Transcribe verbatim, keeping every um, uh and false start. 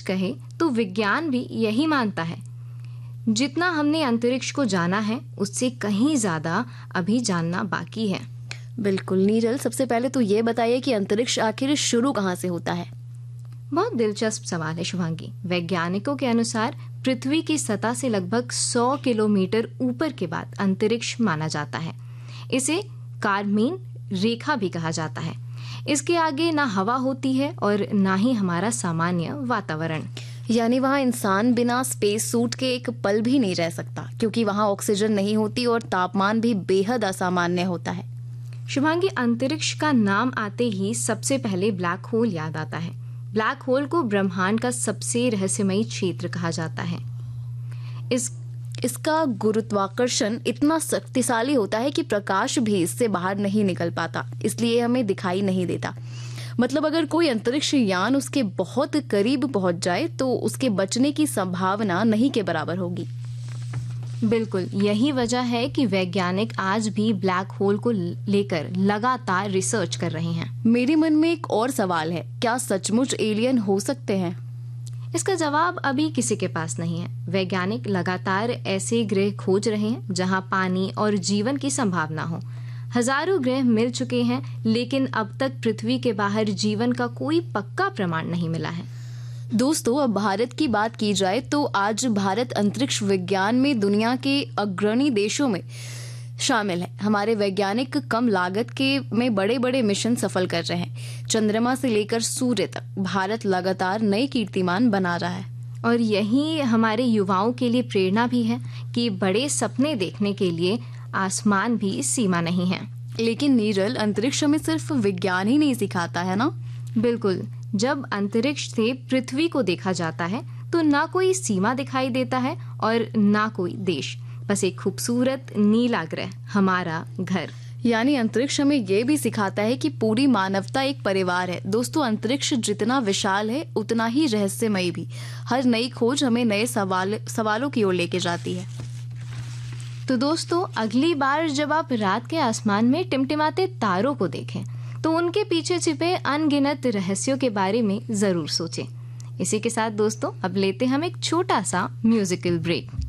कहे तो विज्ञान भी यही मानता है। जितना हमने अंतरिक्ष को जाना है उससे कहीं ज्यादा अभी जानना बाकी है। बिल्कुल नीरल, सबसे पहले तो ये बताइए कि अंतरिक्ष आखिर शुरू कहाँ से होता है? बहुत दिलचस्प सवाल है शुभांगी। वैज्ञानिकों के अनुसार पृथ्वी की सतह से लगभग सौ किलोमीटर ऊपर के बाद अंतरिक्ष माना जाता है। इसे कारमीन रेखा भी कहा जाता है। इसके आगे ना हवा होती है और ना ही हमारा सामान्य वातावरण। यानी वहाँ इंसान बिना स्पेस सूट के एक पल भी नहीं रह सकता, क्योंकि वहाँ ऑक्सीजन नहीं होती और तापमान भी बेहद असामान्य होता है। शुभांगी, अंतरिक्ष का नाम आते ही सबसे पहले ब्लैक होल याद आता है। ब्लैक होल को ब्रह्मांड का सबसे रहस्यमयी क्षेत्र कहा जाता है। इस इसका गुरुत्वाकर्षण इतना शक्तिशाली होता है कि प्रकाश भी इससे बाहर नहीं निकल पाता, इसलिए हमें दिखाई नहीं देता। मतलब अगर कोई अंतरिक्ष यान उसके बहुत करीब पहुंच जाए तो उसके बचने की संभावना नहीं के बराबर होगी। बिल्कुल, यही वजह है कि वैज्ञानिक आज भी ब्लैक होल को लेकर लगातार रिसर्च कर रहे हैं। मेरे मन में एक और सवाल है, क्या सचमुच एलियन हो सकते हैं? इसका जवाब अभी किसी के पास नहीं है। वैज्ञानिक लगातार ऐसे ग्रह खोज रहे हैं जहां पानी और जीवन की संभावना हो। हजारों ग्रह मिल चुके हैं, लेकिन अब तक पृथ्वी के बाहर जीवन का कोई पक्का प्रमाण नहीं मिला है। दोस्तों, अब भारत की बात की जाए तो आज भारत अंतरिक्ष विज्ञान में दुनिया के अग्रणी देशों में शामिल है। हमारे वैज्ञानिक कम लागत के में बड़े बड़े मिशन सफल कर रहे हैं। चंद्रमा से लेकर सूर्य तक भारत लगातार नए कीर्तिमान बना रहा है। और यही हमारे युवाओं के लिए प्रेरणा भी है कि बड़े सपने देखने के लिए आसमान भी सीमा नहीं है। लेकिन नीरल, अंतरिक्ष में सिर्फ विज्ञान ही नहीं सिखाता है ना? बिल्कुल, जब अंतरिक्ष से पृथ्वी को देखा जाता है तो ना कोई सीमा दिखाई देता है और ना कोई देश, बस एक खूबसूरत नीला ग्रह, हमारा घर। यानी अंतरिक्ष हमें ये भी सिखाता है कि पूरी मानवता एक परिवार है। दोस्तों, अंतरिक्ष जितना विशाल है उतना ही रहस्यमयी भी। हर नई खोज हमें नए सवाल सवालों की ओर लेके जाती है। तो दोस्तों, अगली बार जब आप रात के आसमान में टिमटिमाते तारों को देखें तो उनके पीछे छिपे अनगिनत रहस्यों के बारे में जरूर सोचें। इसी के साथ दोस्तों, अब लेते हम एक छोटा सा म्यूजिकल ब्रेक।